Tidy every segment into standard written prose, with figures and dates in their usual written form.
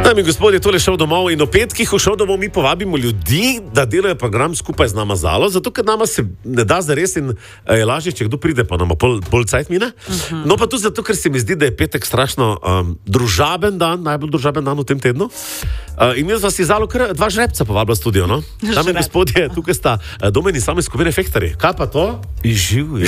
Dame in gospodje, tole šel domov in o petkih v šel domov mi povabimo ljudi, da delajo program skupaj z nama Zalo, zato ker nama se ne da zares in je lažje, če kdo pride, pa nama pol cajt mine. No pa tudi zato, ker se mi zdi, da je petek strašno družaben dan, najbolj družaben dan v tem tednu. In mi vas je Zalo kar dva žrebca povabila v studio, no? Dame in gospodje, tukaj sta Domen in same skupine Fektarji. Kaj pa to? Živ.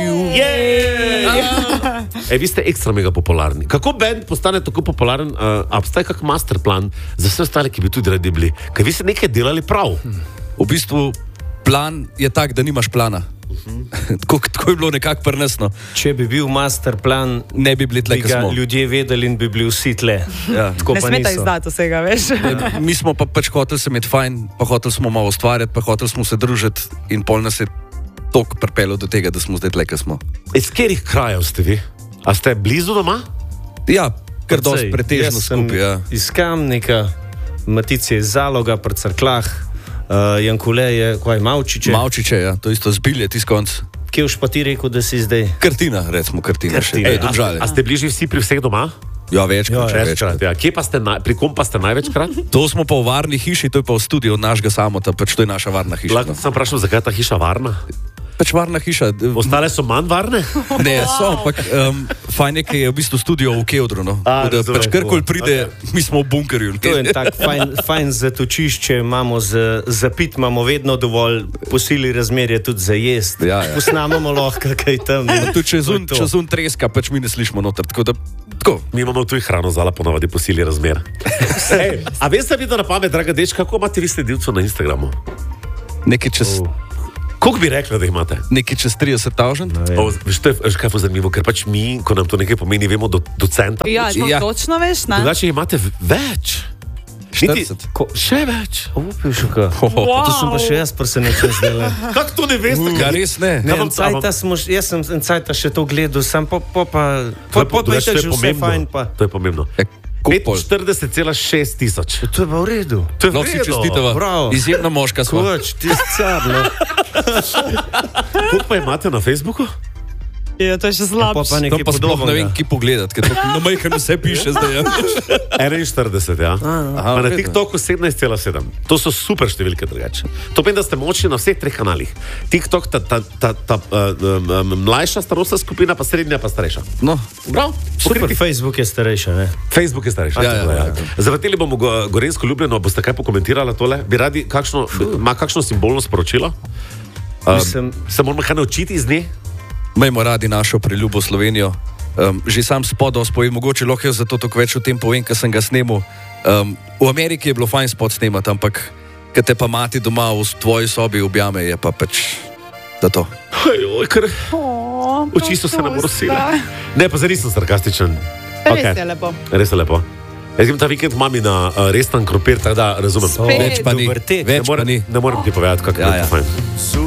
Vi ste ekstra mega popularni. Kako band postane tako popularen? Obstaja kak masterplan za vse ostale, ki bi tudi radi bili? Kaj vi ste nekaj delali prav? V bistvu plan je tak, da nimaš plana. Tako je bilo nekako prnesno. Če bi bil masterplan, ne bi bili tle, bi ga ljudje vedeli in bi bili vsi tle. Ja. Ne smeta izdati vsega, veš. Mi smo pa pač hoteli se imeti fajn, pa hoteli smo malo ustvarjati, pa hoteli smo se družiti in pol nas je tok pripelo do tega, da smo zdaj tle, kaj smo. Iz katerih krajev ste vi? A ste blizu doma? Ja, kar dosti pretežno skupaj. Ja. Iz Kamnika, Matic je iz Zaloga, pri Cerklah, Jankule je, Mavčiče. Mavčiče, ja, to isto zbilje, tis konc. Kje už pa ti rekel, da si zdaj? Kartina, recimo, Kartina. A ste bližji vsi pri vseh doma? Ja, večkrat. Ja. Kje pa ste, pri kom pa ste največkrat? To smo pa v varni hiši, to je pa v studiu našega samota, pač to je naša varna hiša. Lahko sem vprašal, zakaj je ta hiša varna? Pač varna hiša. Ostale so manj varne? Ne, so, ampak fajn je, ker je v bistvu studio v Kevdru, no. Da pač karkoli pride, mi smo v bunkerju. To je tak fajn zatočišče, imamo za pit, imamo vedno dovolj, posili razmerje tudi za jest. Ja. Posnamamo lahko kaj tam. Tu čez un treska, pač mi ne slišimo noter, tako da... Tako. Mi imamo tu hrano Zala, ponovadi posili razmer. A veste mi da na pamet, draga deč, kako imate vi sledilcev na Instagramu? Nekaj čez... Koliko bi rekli, da imate? Nekaj čez 30,000. Veš, to je kaj zanimivo, ker pač mi, ko nam to nekaj pomeni, vemo do centa. Ja, točno veš, ne? Drugače imate več. 40. Še več. Pišuka. To sem pa še jaz presenečen zdaj. Kako to ne veste? Ja, res ne. Jaz sem en cajta še to gledal, sem pa je že vse fajn pa. To je pomembno. 45,6 tisoč. To je pa v redu. To je v redu. Bravo. Izjemna moška sva. Koč, ti si car, no. Koliko pa imate na Facebooku? Ja, to je še slabše. To pa sploh ne vem, ki pogledati, ker na majhen vse piše zdaj. 41, ja. Pa na TikToku 17,7. To so super številke drugače. To pomeni, da ste močni na vseh treh kanalih. TikTok, ta mlajša starostna skupina, pa srednja, pa starejša. No, prav. Super, Facebook je starejša, ne? Facebook je starejša. Ja. Zavrteli bomo Gorenjsko Ljubljeno, boste kaj pokomentirala tole? Bi radi ima kakšno simbolno sporočilo? Se moramo kaj naučiti iz nje? Majmo radi našo preljubo Slovenijo. Že sam spod ospovem, mogoče lahko jaz zato toliko več o tem povem, ker sem ga snemal. V Ameriki je bilo fajn spod snemati, ampak kad te pa mati doma v tvoji sobi objame, je pa pač da to. Ker oči so se nam orosile. Ne, pa zdaj nisem sarkastičen. Res je lepo. Res je lepo. Jaz grem ta vikend mami na restan krompir, tako da razumem. Več pa ni. Ne morem ti povedati, kako je to fajn.